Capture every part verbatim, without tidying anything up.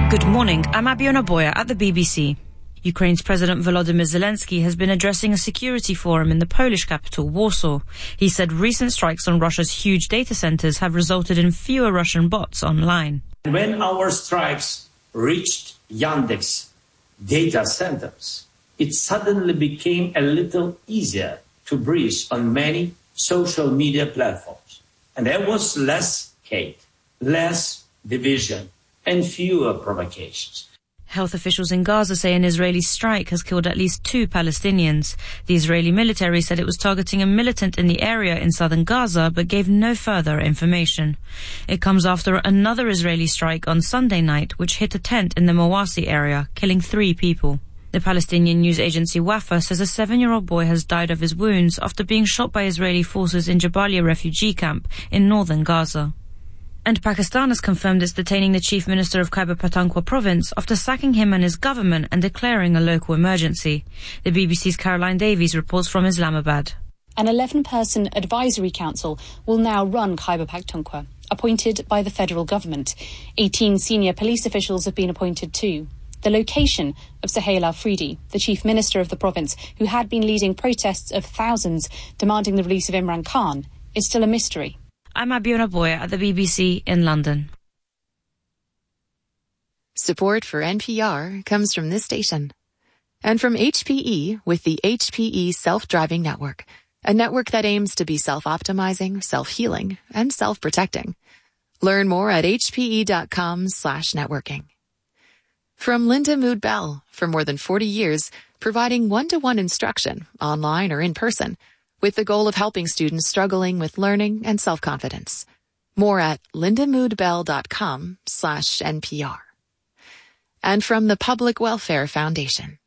Good morning, I'm Abiona Boya at the B B C. Ukraine's President Volodymyr Zelensky has been addressing a security forum in the Polish capital, Warsaw. He said recent strikes on Russia's huge data centers have resulted in fewer Russian bots online. When our strikes reached Yandex data centers, it suddenly became a little easier to breathe on many social media platforms. And there was less hate, less division, and fewer provocations. Health officials in Gaza say an Israeli strike has killed at least two Palestinians. The Israeli military said it was targeting a militant in the area in southern Gaza, but gave no further information. It comes after another Israeli strike on Sunday night, which hit a tent in the Mawasi area, killing three people. The Palestinian news agency Wafa says a seven-year-old boy has died of his wounds after being shot by Israeli forces in Jabalia refugee camp in northern Gaza. And Pakistan has confirmed it's detaining the chief minister of Khyber Pakhtunkhwa province after sacking him and his government and declaring a local emergency. The B B C's Caroline Davies reports from Islamabad. An eleven-person advisory council will now run Khyber Pakhtunkhwa, appointed by the federal government. eighteen senior police officials have been appointed too. The location of Suhail Afridi, the chief minister of the province, who had been leading protests of thousands demanding the release of Imran Khan, is still a mystery. I'm Abiona Boya at the B B C in London. Support for N P R comes from this station. And from H P E with the H P E Self-Driving Network, a network that aims to be self-optimizing, self-healing, and self-protecting. Learn more at hpe.com slash networking. From Linda Mood Bell, for more than forty years, providing one-to-one instruction, online or in person, with the goal of helping students struggling with learning and self-confidence. More at lindamoodbell.com slash NPR. And from the Public Welfare Foundation.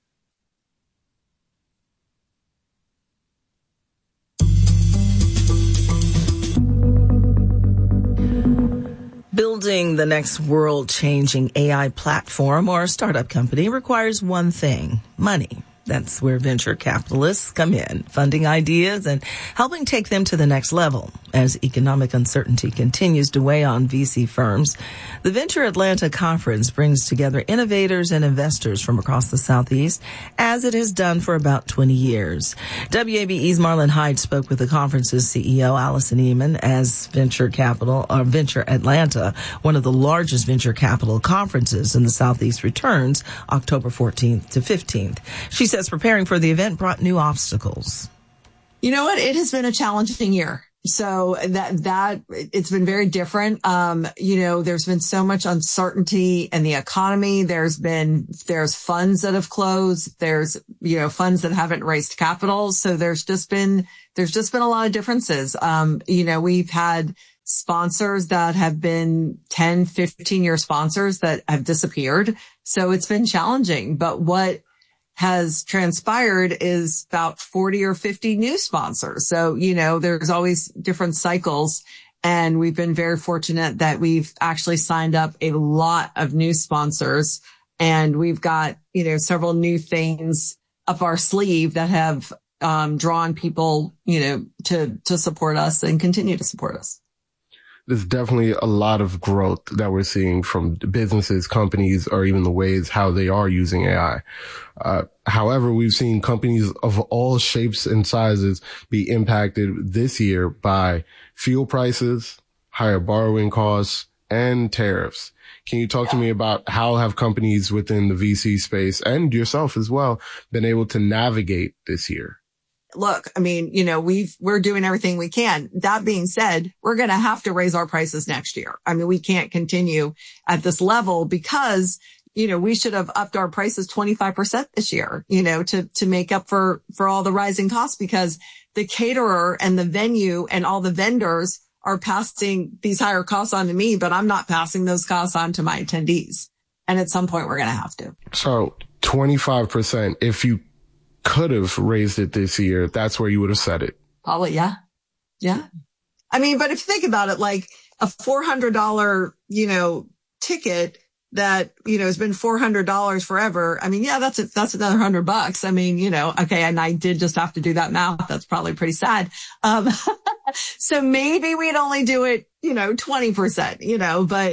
Building the next world-changing A I platform or startup company requires one thing: money. That's where venture capitalists come in, funding ideas and helping take them to the next level. As economic uncertainty continues to weigh on V C firms, the Venture Atlanta Conference brings together innovators and investors from across the Southeast, as it has done for about twenty years. W A B E's Marlon Hyde spoke with the conference's C E O, Allison Eman, as Venture Capital, or Venture Atlanta, one of the largest venture capital conferences in the Southeast, returns October fourteenth to fifteenth. She says preparing for the event brought new obstacles. You know what? It has been a challenging year. So that, that, it's been very different. Um, you know, there's been so much uncertainty in the economy. There's been, there's funds that have closed. There's, you know, funds that haven't raised capital. So there's just been, there's just been a lot of differences. Um, you know, we've had sponsors that have been ten, fifteen year sponsors that have disappeared. So it's been challenging. But what has transpired is about forty or fifty new sponsors. So, you know, there's always different cycles. And we've been very fortunate that we've actually signed up a lot of new sponsors. And we've got, you know, several new things up our sleeve that have um, drawn people, you know, to, to support us and continue to support us. There's definitely a lot of growth that we're seeing from businesses, companies, or even the ways how they are using A I. Uh, however, we've seen companies of all shapes and sizes be impacted this year by fuel prices, higher borrowing costs, and tariffs. Can you talk to me about how have companies within the V C space and yourself as well been able to navigate this year? Look, I mean, you know, we've, we're doing everything we can. That being said, we're going to have to raise our prices next year. I mean, we can't continue at this level because, you know, we should have upped our prices twenty-five percent this year, you know, to, to make up for, for all the rising costs, because the caterer and the venue and all the vendors are passing these higher costs on to me, but I'm not passing those costs on to my attendees. And at some point we're going to have to. So twenty-five percent, if you could have raised it this year, that's where you would have said it. Probably, yeah. Yeah. I mean, but if you think about it, like a four hundred dollars, you know, ticket that, you know, has been four hundred dollars forever. I mean, yeah, that's a, that's another hundred bucks. I mean, you know, okay. And I did just have to do that math. That's probably pretty sad. Um, so maybe we'd only do it, you know, twenty percent, you know, but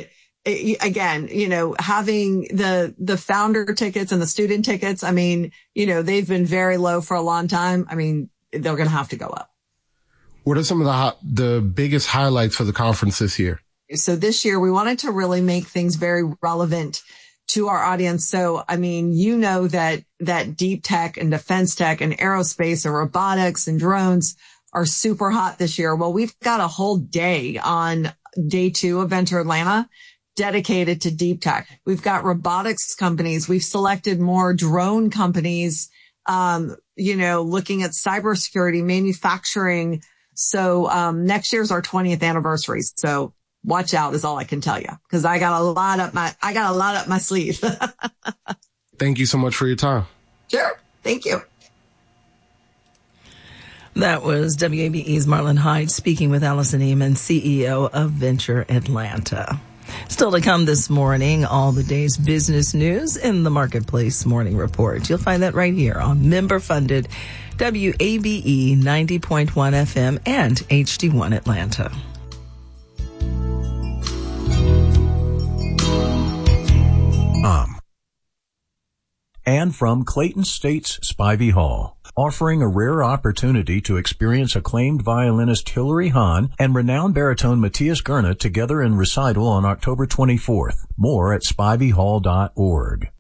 again, you know, having the, the founder tickets and the student tickets, I mean, you know, they've been very low for a long time. I mean, they're going to have to go up. What are some of the the biggest highlights for the conference this year? So this year we wanted to really make things very relevant to our audience. So, I mean, you know that, that deep tech and defense tech and aerospace and robotics and drones are super hot this year. Well, we've got a whole day on day two of Venture Atlanta dedicated to deep tech. We've got robotics companies. We've selected more drone companies, um, you know, looking at cybersecurity, manufacturing. So, um, next year's our twentieth anniversary. So watch out is all I can tell you, because I got a lot up my, I got a lot up my sleeve. Thank you so much for your time. Sure. Thank you. That was W A B E's Marlon Hyde speaking with Allison Eamon, C E O of Venture Atlanta. Still to come this morning, all the day's business news in the Marketplace Morning Report. You'll find that right here on member-funded W A B E ninety point one F M and H D one Atlanta. Um. And from Clayton State's Spivey Hall, offering a rare opportunity to experience acclaimed violinist Hilary Hahn and renowned baritone Matthias Gerna together in recital on October twenty-fourth. More at spivey hall dot org.